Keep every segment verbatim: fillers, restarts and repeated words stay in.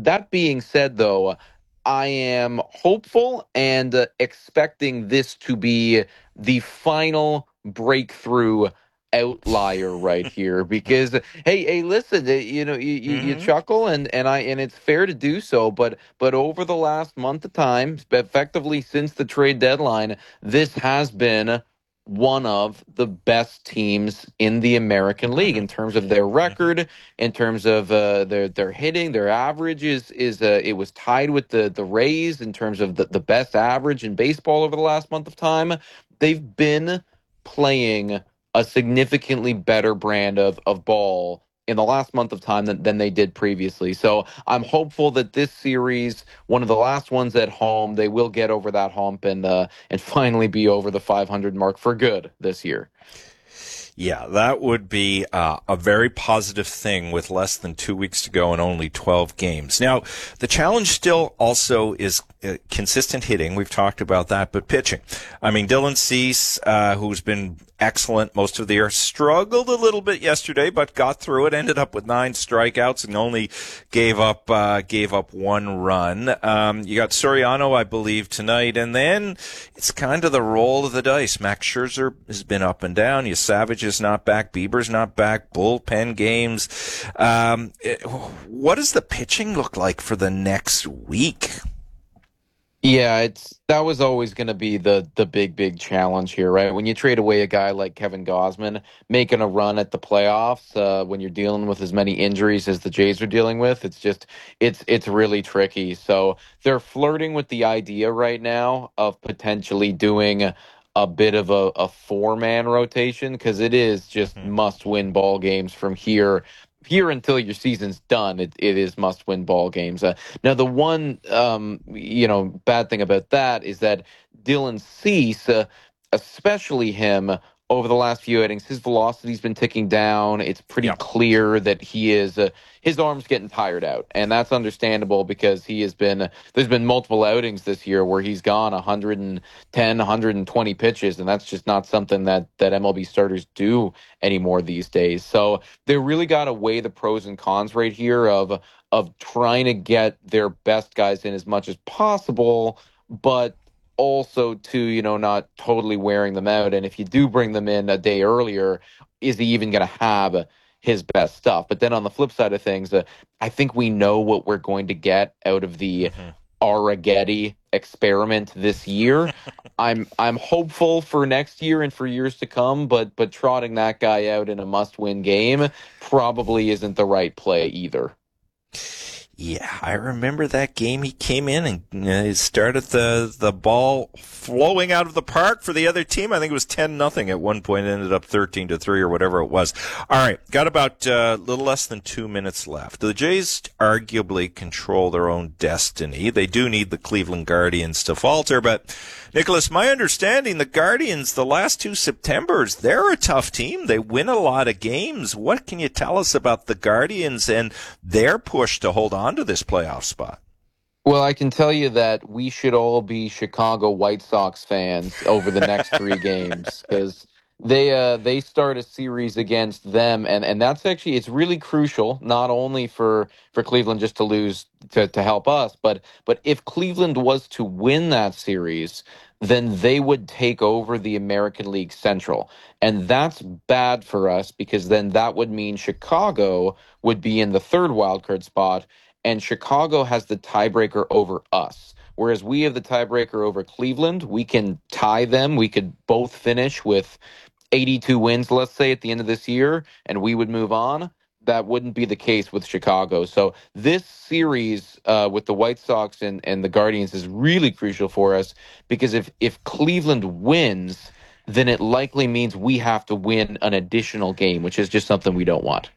That being said, though, I am hopeful and uh, expecting this to be the final breakthrough outlier right here because hey hey listen, uh, you know you, you, you Mm-hmm. chuckle and and I and it's fair to do so, but but over the last month of time, effectively since the trade deadline, this has been one of the best teams in the American League in terms of their Mm-hmm. record, in terms of uh, their their hitting, their average is is uh, it was tied with the the Rays in terms of the, the best average in baseball over the last month of time. They've been playing a significantly better brand of of ball in the last month of time than, than they did previously. So I'm hopeful that this series, one of the last ones at home, they will get over that hump and uh, and finally be over the five hundred mark for good this year. Yeah, that would be uh, a very positive thing with less than two weeks to go and only twelve games. Now, the challenge still also is uh, consistent hitting. We've talked about that, but pitching. I mean, Dylan Cease, uh, who's been excellent most of the year, struggled a little bit yesterday, but got through it. Ended up with nine strikeouts and only gave up uh, gave up one run. Um, you got Soriano, I believe, tonight, and then it's kind of the roll of the dice. Max Scherzer has been up and down. You Savage is not back. Bieber's not back. Bullpen games. Um, it, what does the pitching look like for the next week? Yeah, it's that was always going to be the the big big challenge here, right? When you trade away a guy like Kevin Gausman, making a run at the playoffs, uh, when you're dealing with as many injuries as the Jays are dealing with, it's just it's it's really tricky. So they're flirting with the idea right now of potentially doing a bit of a, a four man rotation because it is just Mm-hmm. must win ball games from here here until your season's done. It it is must win ball games. Uh, now, the one, um, you know, bad thing about that is that Dylan Cease, uh, especially him, over the last few innings, his velocity's been ticking down. It's pretty Yeah. clear that he is, uh, his arm's getting tired out. And that's understandable because he has been, there's been multiple outings this year where he's gone one hundred ten, one hundred twenty pitches. And that's just not something that, that M L B starters do anymore these days. So they really got to weigh the pros and cons right here of, of trying to get their best guys in as much as possible, but also to, you know, not totally wearing them out. And if you do bring them in a day earlier, is he even going to have his best stuff? But then on the flip side of things, uh, I think we know what we're going to get out of the Mm-hmm. Aragetti experiment this year. I'm I'm hopeful for next year and for years to come, but but trotting that guy out in a must-win game probably isn't the right play either. Yeah, I remember that game. He came in and uh, started the the ball flowing out of the park for the other team. I think it was ten nothing at one point. It ended up thirteen to three or whatever it was. All right, got about a uh, little less than two minutes left. The Jays arguably control their own destiny. They do need the Cleveland Guardians to falter, but Nicholas, my understanding, the Guardians, the last two Septembers, they're a tough team. They win a lot of games. What can you tell us about the Guardians and their push to hold on to this playoff spot? Well, I can tell you that we should all be Chicago White Sox fans over the next three games because they uh, they start a series against them, and, and that's actually it's really crucial not only for, for Cleveland just to lose to, to help us, but but if Cleveland was to win that series, then they would take over the American League Central, and that's bad for us because then that would mean Chicago would be in the third wildcard spot and Chicago has the tiebreaker over us. Whereas we have the tiebreaker over Cleveland, we can tie them. We could both finish with eighty-two wins, let's say, at the end of this year, and we would move on. That wouldn't be the case with Chicago. So this series uh, with the White Sox and, and the Guardians is really crucial for us because if, if Cleveland wins, then it likely means we have to win an additional game, which is just something we don't want.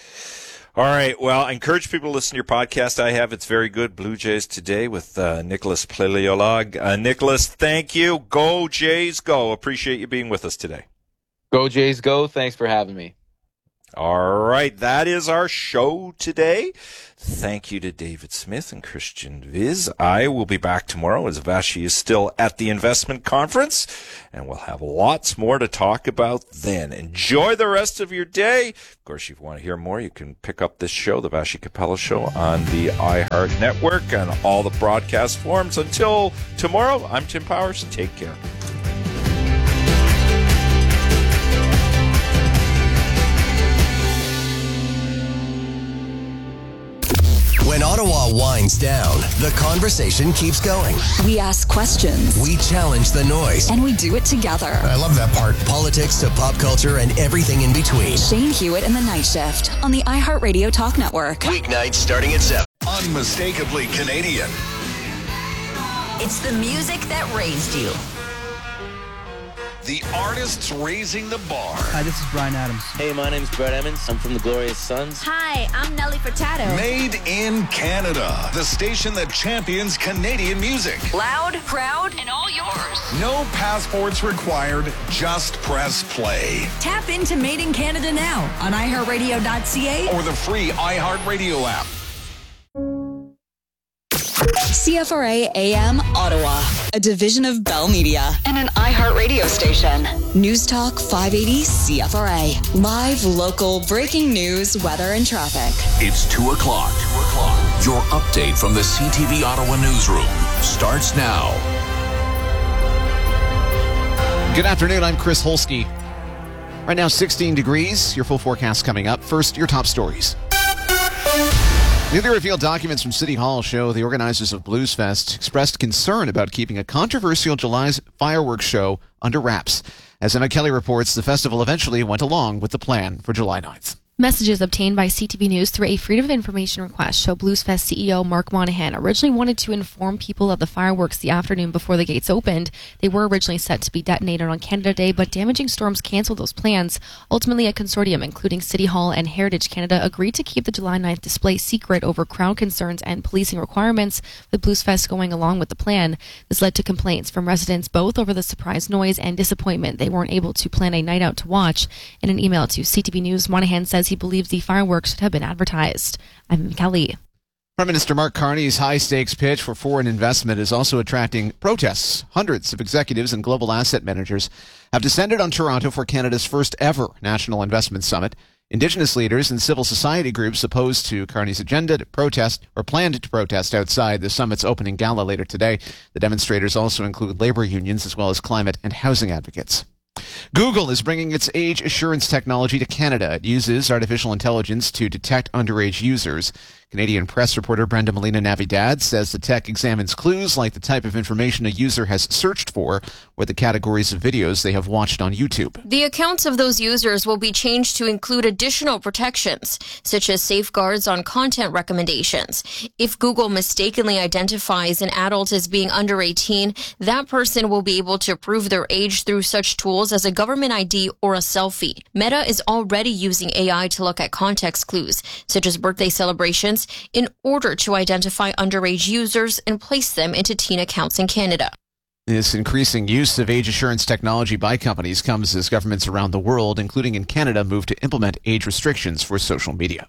All right. Well, I encourage people to listen to your podcast. I have. It's very good. Blue Jays Today with uh, Nicholas Paleolog. Uh, Nicholas, thank you. Go Jays, go. Appreciate you being with us today. Go Jays, go. Thanks for having me. All right, that is our show today. Thank you to David Smith and Christian Viz. I will be back tomorrow as Vashi is still at the investment conference, and we'll have lots more to talk about then. Enjoy the rest of your day. Of course, if you want to hear more, you can pick up this show, the Vashi Capella Show, on the iHeart Network and all the broadcast forms. Until tomorrow, I'm Tim Powers. Take care. When Ottawa winds down, the conversation keeps going. We ask questions. We challenge the noise. And we do it together. I love that part. Politics to pop culture and everything in between. Shane Hewitt and the Night Shift on the iHeartRadio Talk Network. Weeknights starting at seven. Unmistakably Canadian. It's the music that raised you. The artists raising the bar. Hi, this is Brian Adams. Hey, my name's Brett Emmons. I'm from the Glorious Sons. Hi, I'm Nelly Furtado. Made in Canada. The station that champions Canadian music. Loud, proud, and all yours. No passports required. Just press play. Tap into Made in Canada now on i heart radio dot c a Or the free iHeartRadio app. C F R A A M Ottawa, a division of Bell Media and an iHeartRadio station. News Talk five eighty C F R A. Live, local, breaking news, weather, and traffic. It's two o'clock. two o'clock. Your update from the C T V Ottawa newsroom starts now. Good afternoon. I'm Chris Holsky. Right now, sixteen degrees. Your full forecast coming up. First, your top stories. Newly revealed documents from City Hall show the organizers of Blues Fest expressed concern about keeping a controversial July's fireworks show under wraps. As Emma Kelly reports, the festival eventually went along with the plan for July ninth. Messages obtained by C T V News through a Freedom of Information request show Blues Fest C E O Mark Monahan originally wanted to inform people of the fireworks the afternoon before the gates opened. They were originally set to be detonated on Canada Day, but damaging storms canceled those plans. Ultimately, a consortium, including City Hall and Heritage Canada, agreed to keep the July ninth display secret over crowd concerns and policing requirements, with Blues Fest going along with the plan. This led to complaints from residents both over the surprise noise and disappointment they weren't able to plan a night out to watch. In an email to C T V News, Monahan says he believes the fireworks should have been advertised. I'm Kelly. Prime Minister Mark Carney's high-stakes pitch for foreign investment is also attracting protests. Hundreds of executives and global asset managers have descended on Toronto for Canada's first ever National Investment Summit. Indigenous leaders and civil society groups opposed to Carney's agenda to protest or planned to protest outside the summit's opening gala later today. The demonstrators also include labor unions as well as climate and housing advocates. Google is bringing its age assurance technology to Canada. It uses artificial intelligence to detect underage users. Canadian press reporter Brenda Molina Navidad says the tech examines clues like the type of information a user has searched for or the categories of videos they have watched on YouTube. The accounts of those users will be changed to include additional protections, such as safeguards on content recommendations. If Google mistakenly identifies an adult as being under eighteen, that person will be able to prove their age through such tools as a government I D or a selfie. Meta is already using A I to look at context clues, such as birthday celebrations, in order to identify underage users and place them into teen accounts in Canada. This increasing use of age assurance technology by companies comes as governments around the world, including in Canada, move to implement age restrictions for social media.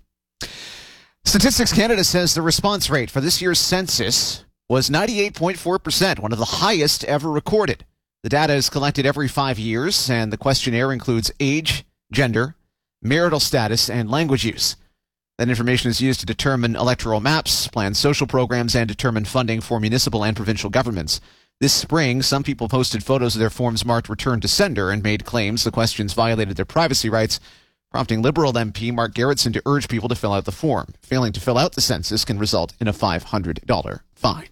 Statistics Canada says the response rate for this year's census was ninety-eight point four percent, one of the highest ever recorded. The data is collected every five years, and the questionnaire includes age, gender, marital status, and language use. That information is used to determine electoral maps, plan social programs, and determine funding for municipal and provincial governments. This spring, some people posted photos of their forms marked Return to Sender and made claims the questions violated their privacy rights, prompting Liberal M P Mark Gerritsen to urge people to fill out the form. Failing to fill out the census can result in a five hundred dollars fine.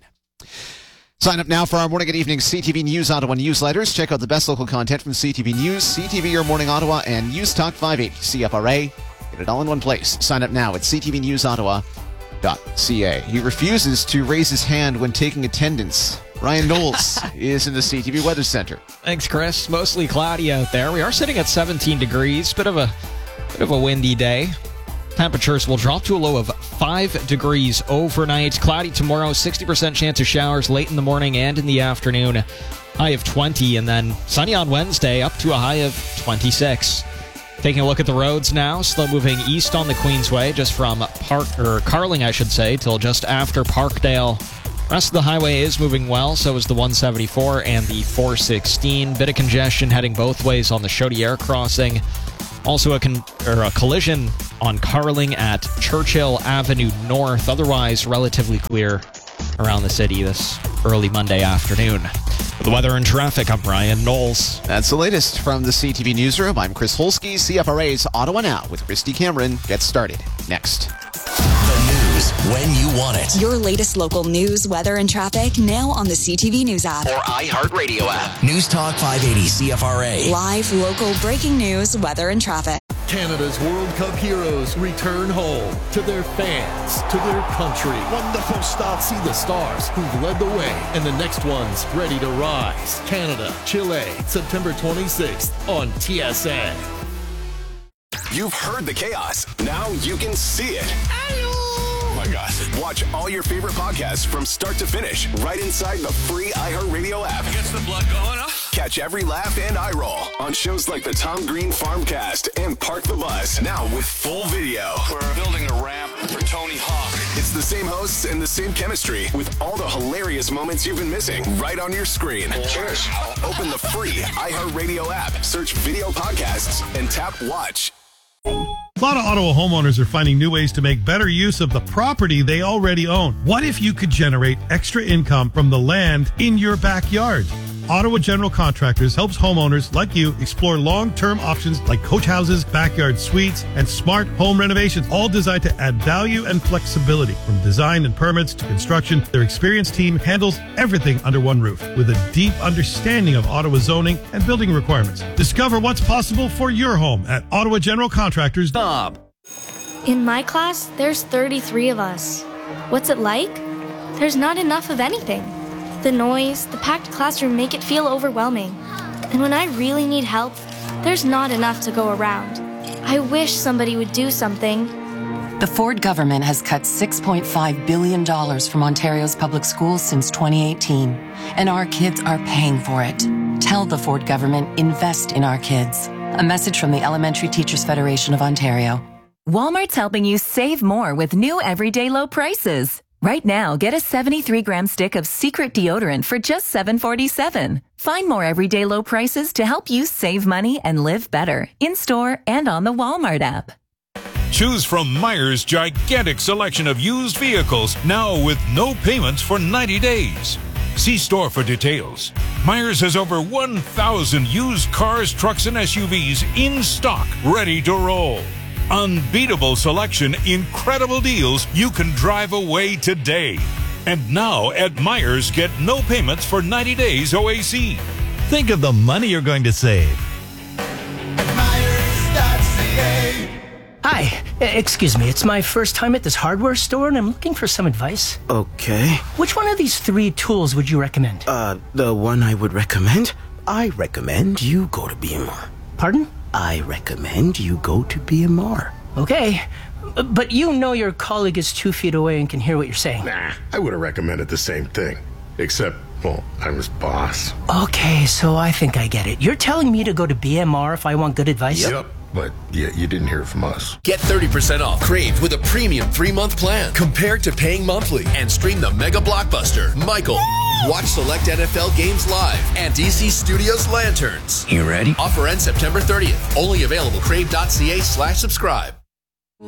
Sign up now for our morning and evening C T V News Ottawa newsletters. Check out the best local content from C T V News, C T V Your Morning Ottawa, and News Talk five eighty C F R A. Get it all in one place. Sign up now at c t v news ottawa dot c a. He refuses to raise his hand when taking attendance. Ryan Knowles is in the C T V Weather Center. Thanks, Chris. Mostly cloudy out there. We are sitting at seventeen degrees. Bit of a bit of a windy day. Temperatures will drop to a low of five degrees overnight. Cloudy tomorrow, sixty percent chance of showers late in the morning and in the afternoon. High of twenty, and then sunny on Wednesday, up to a high of twenty-six. Taking a look at the roads now, slow moving east on the Queensway, just from Park or Carling, I should say, till just after Parkdale. Rest of the highway is moving well, so is the one seventy-four and the four sixteen. Bit of congestion heading both ways on the Chaudière crossing. Also a, con- or a collision on Carling at Churchill Avenue North. Otherwise, relatively clear around the city this early Monday afternoon. For the weather and traffic, I'm Ryan Knowles. That's the latest from the C T V Newsroom. I'm Chris Holsky. C F R A's Ottawa Now with Christy Cameron gets started next. The news when you want it. Your latest local news, weather, and traffic now on the C T V News app. Or iHeartRadio app. News Talk five eighty C F R A. Live, local, breaking news, weather, and traffic. Canada's World Cup heroes return home to their fans, to their country. Wonderful start. See the stars who've led the way and the next ones ready to rise. Canada, Chile, September twenty-sixth on T S N. You've heard the chaos. Now you can see it. Oh my gosh. Watch all your favorite podcasts from start to finish right inside the free iHeartRadio app. Gets the blood going, huh? Catch every laugh and eye roll on shows like the Tom Green Farmcast and Park the Bus. Now with full video. We're building a ramp for Tony Hawk. It's the same hosts and the same chemistry with all the hilarious moments you've been missing right on your screen. Cheers. Open the free iHeartRadio app, search video podcasts, and tap watch. A lot of Ottawa homeowners are finding new ways to make better use of the property they already own. What if you could generate extra income from the land in your backyard? Ottawa General Contractors helps homeowners like you explore long-term options like coach houses, backyard suites, and smart home renovations, all designed to add value and flexibility. From design and permits to construction, their experienced team handles everything under one roof with a deep understanding of Ottawa zoning and building requirements. Discover what's possible for your home at Ottawa General Contractors. Bob. In my class, there's thirty-three of us. What's it like? There's not enough of anything. The noise, the packed classroom make it feel overwhelming. And when I really need help, there's not enough to go around. I wish somebody would do something. The Ford government has cut six point five billion dollars from Ontario's public schools since twenty eighteen, and our kids are paying for it. Tell the Ford government, invest in our kids. A message from the Elementary Teachers Federation of Ontario. Walmart's helping you save more with new everyday low prices. Right now, get a seventy-three gram stick of Secret deodorant for just seven dollars and forty-seven cents. Find more everyday low prices to help you save money and live better in-store and on the Walmart app. Choose from Myers' gigantic selection of used vehicles, now with no payments for ninety days. See store for details. Myers has over one thousand used cars, trucks, and S U Vs in stock, ready to roll. Unbeatable selection, incredible deals. You can drive away today. And now at Myers, get no payments for ninety days O A C. Think of the money you're going to save. Hi, excuse me. It's my first time at this hardware store, and I'm looking for some advice. Okay. Which one of these three tools would you recommend? Uh, the one I would recommend? I recommend you go to B M R. Pardon? I recommend you go to B M R. Okay, but you know your colleague is two feet away and can hear what you're saying. Nah, I would have recommended the same thing. Except, well, I'm his boss. Okay, so I think I get it. You're telling me to go to B M R if I want good advice? Yep. But yeah, you didn't hear it from us. Get thirty percent off Crave with a premium three-month plan compared to paying monthly, and stream the mega blockbuster, Michael. Watch select N F L games live and D C Studios Lanterns. You ready? Offer ends September thirtieth. Only available crave.ca slash subscribe.